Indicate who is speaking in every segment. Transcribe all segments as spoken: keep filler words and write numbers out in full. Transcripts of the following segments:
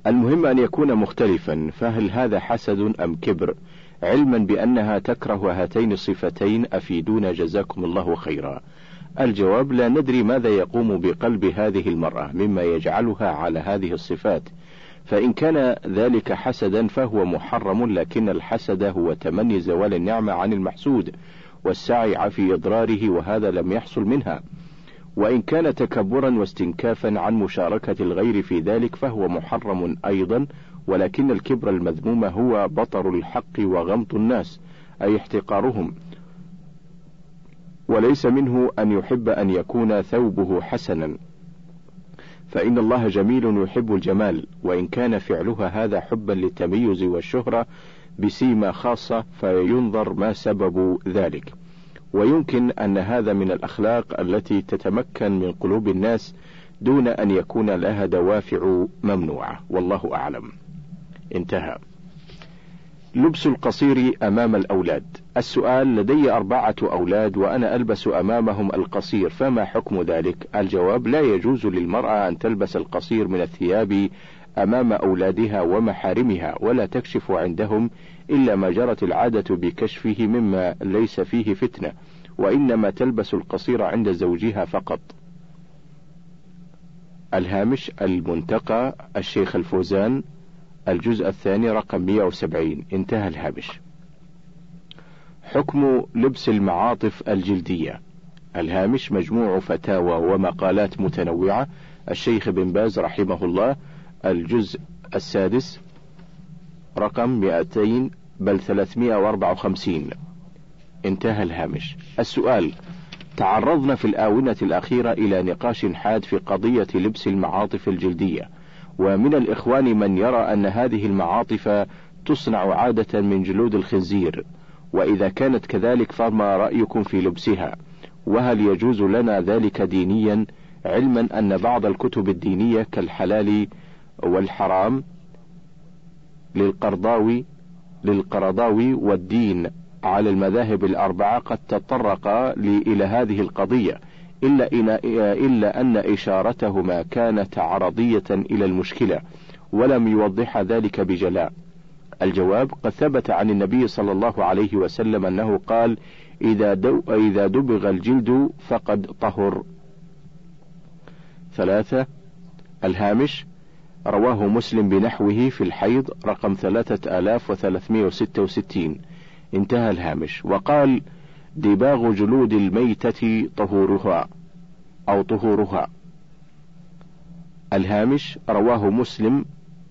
Speaker 1: المهم أن يكون مختلفا، فهل هذا حسد أم كبر؟ علما بأنها تكره هاتين الصفتين أفيدونا جزاكم الله خيرا. الجواب: لا ندري ماذا يقوم بقلب هذه المرأة مما يجعلها على هذه الصفات، فإن كان ذلك حسدا فهو محرم، لكن الحسد هو تمني زوال النعمة عن المحسود والسعي في إضراره، وهذا لم يحصل منها. وإن كان تكبرا واستنكافا عن مشاركة الغير في ذلك فهو محرم أيضا، ولكن الكبر المذموم هو بطر الحق وغمط الناس، أي احتقارهم، وليس منه أن يحب أن يكون ثوبه حسنا، فإن الله جميل يحب الجمال، وإن كان فعلها هذا حبا للتميز والشهرة بسيمة خاصة فينظر ما سبب ذلك. ويمكن أن هذا من الأخلاق التي تتمكن من قلوب الناس دون أن يكون لها دوافع ممنوعة، والله أعلم. انتهى. لبس القصير أمام الأولاد. السؤال: لدي أربعة أولاد وأنا ألبس أمامهم القصير، فما حكم ذلك؟ الجواب: لا يجوز للمرأة أن تلبس القصير من الثياب أمام أولادها ومحارمها، ولا تكشف عندهم إلا ما جرت العادة بكشفه مما ليس فيه فتنة، وإنما تلبس القصير عند زوجها فقط. الهامش المنتقى الشيخ الفوزان، الجزء الثاني رقم مئة وسبعين. انتهى الهامش. حكم لبس المعاطف الجلدية. الهامش مجموع فتاوى ومقالات متنوعة، الشيخ بن باز رحمه الله، الجزء السادس رقم مئتين بل ثلاثمئة وأربعة وخمسين. انتهى الهامش. السؤال: تعرضنا في الآونة الأخيرة إلى نقاش حاد في قضية لبس المعاطف الجلدية، ومن الإخوان من يرى أن هذه المعاطف تصنع عادة من جلود الخنزير، وإذا كانت كذلك فما رأيكم في لبسها؟ وهل يجوز لنا ذلك دينيا، علما أن بعض الكتب الدينية كالحلال والحرام للقرضاوي للقرضاوي والدين على المذاهب الأربعة قد تطرق إلى هذه القضية، إلا, إن إلا أن إشارتهما كانت عرضية إلى المشكلة ولم يوضح ذلك بجلاء. الجواب: قد ثبت عن النبي صلى الله عليه وسلم أنه قال: إذا, دو إذا دبغ الجلد فقد طهر. ثلاثة. الهامش رواه مسلم بنحوه في الحيض رقم ثلاثة آلاف وثلاثمئة وستة وستين. انتهى الهامش. وقال: دباغ جلود الميتة طهورها أو طهورها. الهامش رواه مسلم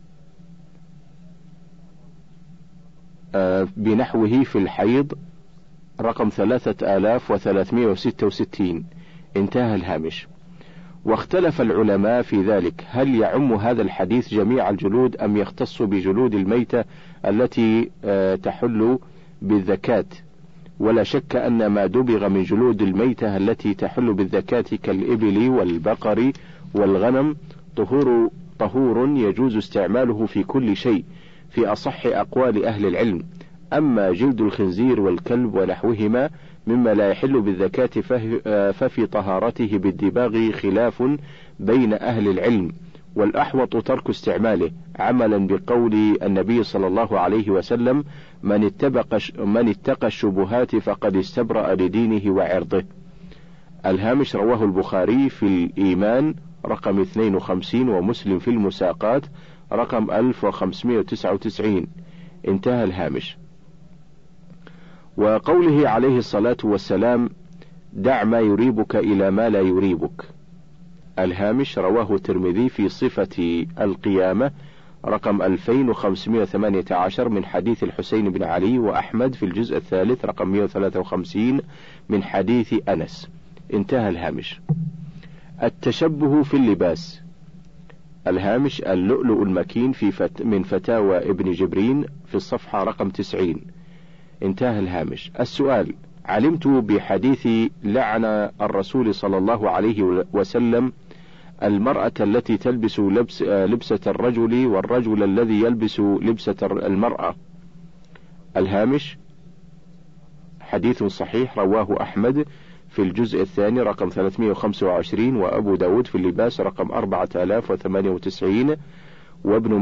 Speaker 1: بنحوه في الحيض رقم ثلاثة آلاف وثلاثمئة وستة وستين. انتهى الهامش. واختلف العلماء في ذلك، هل يعم هذا الحديث جميع الجلود أم يختص بجلود الميتة التي تحل بالذكاة؟ ولا شك أن ما دبغ من جلود الميتة التي تحل بالذكاة كالإبل والبقر والغنم طهور طهور يجوز استعماله في كل شيء في أصح أقوال أهل العلم. أما جلد الخنزير والكلب ونحوهما مما لا يحل بالذكاة ففي طهارته بالدباغ خلاف بين أهل العلم، والأحوط ترك استعماله عملا بقول النبي صلى الله عليه وسلم: من اتبق من اتقى الشبهات فقد استبرأ لدينه وعرضه. الهامش رواه البخاري في الإيمان رقم اثنين وخمسين، ومسلم في المساقات رقم ألف وخمسمئة وتسعة وتسعين. انتهى الهامش. وقوله عليه الصلاة والسلام: دع ما يريبك إلى ما لا يريبك. الهامش رواه الترمذي في صفة القيامة رقم ألفين وخمسمئة وثمانية عشر من حديث الحسين بن علي، وأحمد في الجزء الثالث رقم مئة وثلاثة وخمسين من حديث أنس. انتهى الهامش. التشبه في اللباس. الهامش اللؤلؤ المكين في فت من فتاوى ابن جبرين في الصفحة رقم تسعين. انتهى الهامش. السؤال: علمت بحديث لعن الرسول صلى الله عليه وسلم المرأة التي تلبس لبس لبسة الرجل والرجل الذي يلبس لبسة المرأة. الهامش حديث صحيح رواه أحمد في الجزء الثاني رقم ثلاثمئة وخمسة وعشرين، وأبو داود في اللباس رقم أربعة آلاف وثمانية وتسعين، وابن